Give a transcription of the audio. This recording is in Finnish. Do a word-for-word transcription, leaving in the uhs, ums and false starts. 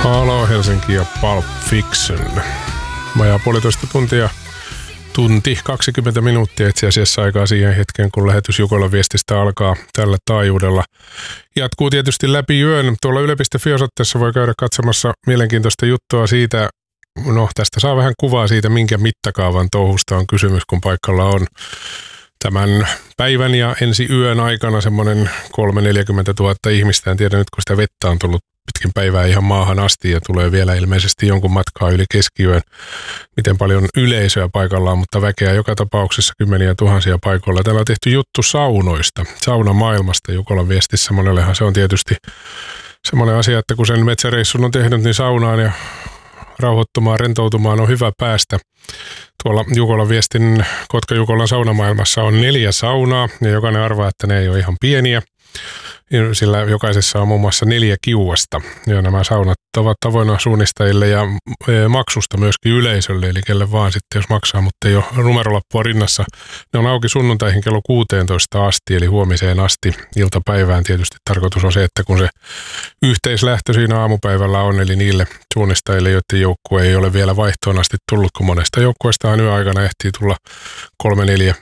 Halo Helsinki ja Pulp Fiction. Vajaa puolitoista tuntia, tunti kaksikymmentä minuuttia itse asiassa aikaa siihen hetkeen, kun lähetys Jukolan viestistä alkaa tällä taajuudella. Jatkuu tietysti läpi yön. Tuolla yle piste fi-osoitteessa voi käydä katsomassa mielenkiintoista juttua siitä. No, tästä saa vähän kuvaa siitä, minkä mittakaavan touhusta on kysymys, kun paikalla on tämän päivän ja ensi yön aikana semmoinen kolme neljäkymmentä tuhatta ihmistä. En tiedä nyt, kun sitä vettä on tullut pitkin päivää ihan maahan asti ja tulee vielä ilmeisesti jonkun matkaa yli keskiyön, miten paljon yleisöä paikallaan, mutta väkeä joka tapauksessa kymmeniä tuhansia paikoilla. Täällä on tehty juttu saunoista, saunamaailmasta Jukolan viestissä. Monellehan se on tietysti semmoinen asia, että kun sen metsäreissun on tehnyt, niin saunaan ja rauhoittumaan, rentoutumaan on hyvä päästä. Tuolla Jukolan viestin Kotka-Jukolan saunamaailmassa on neljä saunaa ja jokainen arvaa, että ne ei ole ihan pieniä. Sillä jokaisessa on muun muassa neljä kiuasta ja nämä saunat ovat avoinna suunnistajille ja maksusta myöskin yleisölle, eli kelle vaan sitten jos maksaa, mutta ei ole numerolappua rinnassa. Ne on auki sunnuntaihin kello kuusitoista asti, eli huomiseen asti iltapäivään. Tietysti tarkoitus on se, että kun se yhteislähtö siinä aamupäivällä on, eli niille suunnistajille, joiden joukkue ei ole vielä vaihtoon asti tullut, kun monesta joukkueestahan yöaikana ehtii tulla kolme, neljä,